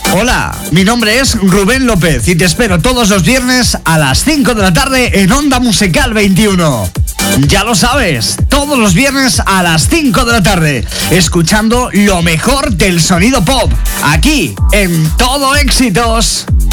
Hola, mi nombre es Rubén López y te espero todos los viernes a las 5 de la tarde en Onda Musical 21. Ya lo sabes, todos los viernes a las 5 de la tarde, escuchando lo mejor del sonido pop, aquí en Todo Éxitos.